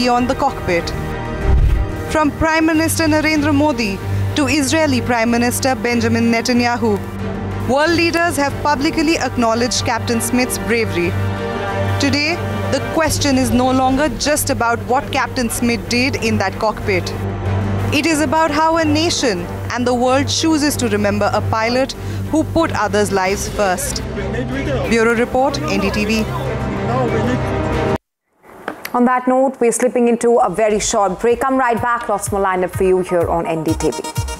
beyond the cockpit. From Prime Minister Narendra Modi to Israeli Prime Minister Benjamin Netanyahu, world leaders have publicly acknowledged Captain Smith's bravery. Today, the question is no longer just about what Captain Smith did in that cockpit. It is about how a nation and the world chooses to remember a pilot who put others' lives first. Bureau Report, NDTV. On that note, we're slipping into a very short break. Come right back. Lots more lined up for you here on NDTV.